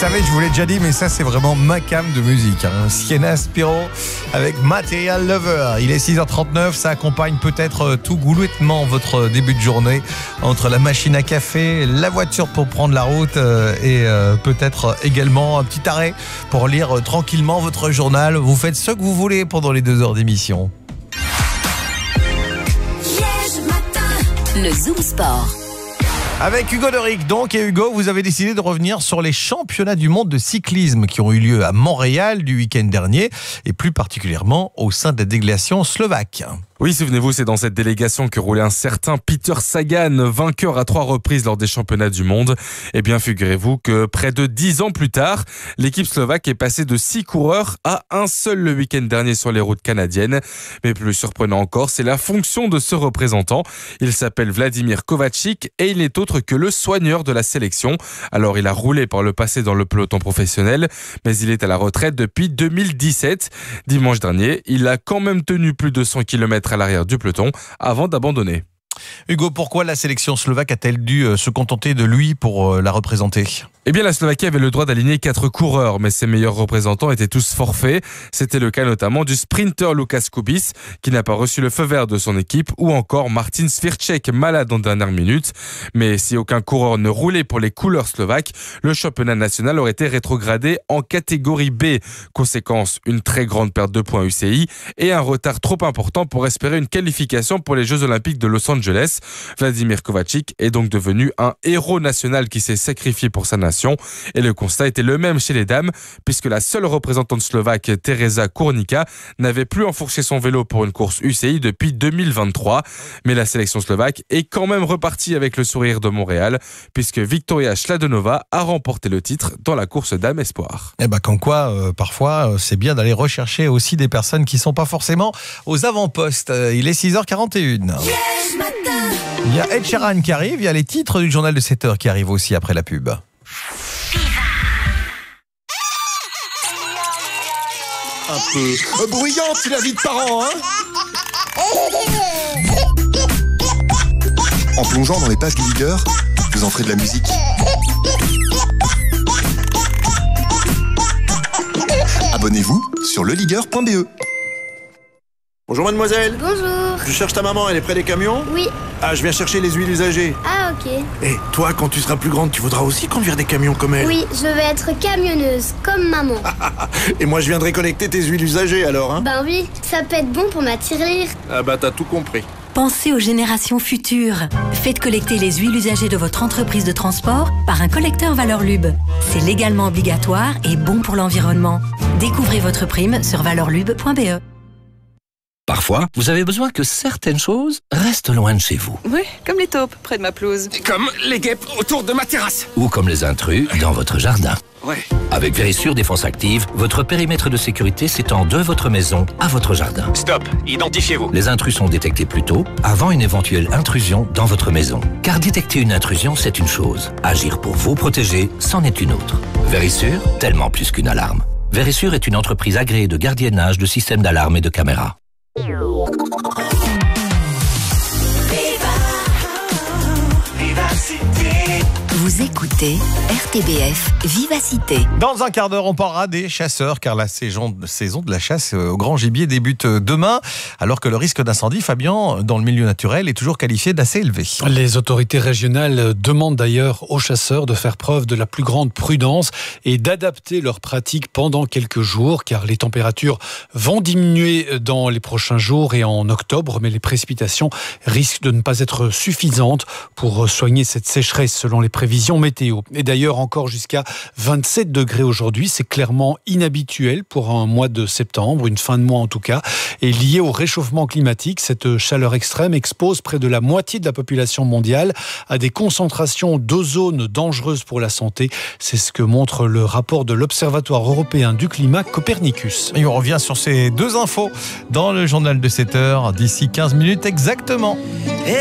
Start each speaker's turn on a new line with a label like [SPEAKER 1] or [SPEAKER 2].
[SPEAKER 1] savez, je vous l'ai déjà dit, mais ça c'est vraiment ma came de musique. Sienna Spiro avec Material Lover. Il est 6h39, ça accompagne peut-être tout goulouettement votre début de journée entre la machine à café, la voiture pour prendre la route et peut-être également un petit arrêt pour lire tranquillement votre journal. Vous faites ce que vous voulez pendant les 2 heures d'émission.
[SPEAKER 2] Le Zoom Sport.
[SPEAKER 1] Avec Hugo Deric donc, et Hugo, vous avez décidé de revenir sur les championnats du monde de cyclisme qui ont eu lieu à Montréal du week-end dernier et plus particulièrement au sein de la délégation slovaque.
[SPEAKER 3] Oui, souvenez-vous, c'est dans cette délégation que roulait un certain Peter Sagan, vainqueur à 3 reprises lors des championnats du monde. Eh bien, figurez-vous que près de 10 ans plus tard, l'équipe slovaque est passée de 6 coureurs à un seul le week-end dernier sur les routes canadiennes. Mais plus surprenant encore, c'est la fonction de ce représentant. Il s'appelle Vladimir Kovačič et il n'est autre que le soigneur de la sélection. Alors, il a roulé par le passé dans le peloton professionnel, mais il est à la retraite depuis 2017. Dimanche dernier, il a quand même tenu plus de 100 km à l'arrière du peloton avant d'abandonner.
[SPEAKER 1] Hugo, pourquoi la sélection slovaque a-t-elle dû se contenter de lui pour la représenter ?
[SPEAKER 3] Eh bien, la Slovaquie avait le droit d'aligner 4 coureurs, mais ses meilleurs représentants étaient tous forfaits. C'était le cas notamment du sprinter Lukas Kubis, qui n'a pas reçu le feu vert de son équipe, ou encore Martin Svirček, malade en dernière minute. Mais si aucun coureur ne roulait pour les couleurs slovaques, le championnat national aurait été rétrogradé en catégorie B. Conséquence, une très grande perte de points UCI et un retard trop important pour espérer une qualification pour les Jeux Olympiques de Los Angeles. Vladimir Kovačič est donc devenu un héros national qui s'est sacrifié pour sa nation. Et le constat était le même chez les dames, puisque la seule représentante slovaque, Teresa Kurnica, n'avait plus enfourché son vélo pour une course UCI depuis 2023. Mais la sélection slovaque est quand même repartie avec le sourire de Montréal, puisque Victoria Šladonová a remporté le titre dans la course dames espoir.
[SPEAKER 1] Eh ben, comme quoi, parfois, c'est bien d'aller rechercher aussi des personnes qui ne sont pas forcément aux avant-postes. Il est 6h41. Il y a Ed Sheeran qui arrive, il y a les titres du journal de 7h qui arrivent aussi après la pub.
[SPEAKER 4] Un peu bruyante, c'est la vie de parents, hein. En plongeant dans les pages du leader, vous en ferez de la musique. Abonnez-vous sur leleader.be.
[SPEAKER 5] Bonjour mademoiselle.
[SPEAKER 6] Bonjour.
[SPEAKER 5] Je cherche ta maman, elle est près des camions ?
[SPEAKER 6] Oui.
[SPEAKER 5] Ah, je viens chercher les huiles usagées.
[SPEAKER 6] Ah, ok.
[SPEAKER 5] Et toi, quand tu seras plus grande, tu voudras aussi conduire des camions comme elle ?
[SPEAKER 6] Oui, je vais être camionneuse, comme maman.
[SPEAKER 5] Et moi, je viendrai collecter tes huiles usagées alors, hein ?
[SPEAKER 6] Ben oui, ça peut être bon pour ma tirelire.
[SPEAKER 5] Ah bah, t'as tout compris.
[SPEAKER 2] Pensez aux générations futures. Faites collecter les huiles usagées de votre entreprise de transport par un collecteur Valeur Lube. C'est légalement obligatoire et bon pour l'environnement. Découvrez votre prime sur valeurlube.be.
[SPEAKER 7] Parfois, vous avez besoin que certaines choses restent loin de chez vous.
[SPEAKER 8] Oui, comme les taupes près de ma pelouse.
[SPEAKER 7] Comme les guêpes autour de ma terrasse. Ou comme les intrus dans votre jardin.
[SPEAKER 5] Ouais.
[SPEAKER 7] Avec Vérissure Défense Active, votre périmètre de sécurité s'étend de votre maison à votre jardin.
[SPEAKER 9] Stop, identifiez-vous.
[SPEAKER 7] Les intrus sont détectés plus tôt, avant une éventuelle intrusion dans votre maison. Car détecter une intrusion, c'est une chose. Agir pour vous protéger, c'en est une autre. Vérissure, tellement plus qu'une alarme. Vérissure est une entreprise agréée de gardiennage de systèmes d'alarme et de caméras.
[SPEAKER 2] Vous écoutez RTBF Vivacité.
[SPEAKER 1] Dans un quart d'heure, on parlera des chasseurs, car la saison de la chasse au grand gibier débute demain, alors que le risque d'incendie, Fabien, dans le milieu naturel, est toujours qualifié d'assez élevé.
[SPEAKER 10] Les autorités régionales demandent d'ailleurs aux chasseurs de faire preuve de la plus grande prudence et d'adapter leurs pratiques pendant quelques jours, car les températures vont diminuer dans les prochains jours et en octobre, mais les précipitations risquent de ne pas être suffisantes pour soigner cette sécheresse selon les prévisions météo. Et d'ailleurs, encore jusqu'à 27 degrés aujourd'hui, c'est clairement inhabituel pour un mois de septembre, une fin de mois en tout cas, et lié au réchauffement climatique. Cette chaleur extrême expose près de la moitié de la population mondiale à des concentrations d'ozone dangereuses pour la santé. C'est ce que montre le rapport de l'Observatoire européen du climat Copernicus.
[SPEAKER 1] Et on revient sur ces 2 infos dans le journal de 7h d'ici 15 minutes exactement.